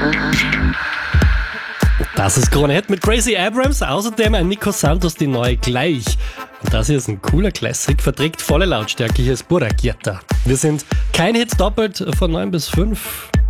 Das ist Krone Hit mit Crazy Abrams, außerdem ein Nico Santos, die neue Gleich. Und das hier ist ein cooler Classic, verträgt volle Lautstärke, hier ist Pura Quieta. Wir sind kein Hit doppelt von 9 bis 5.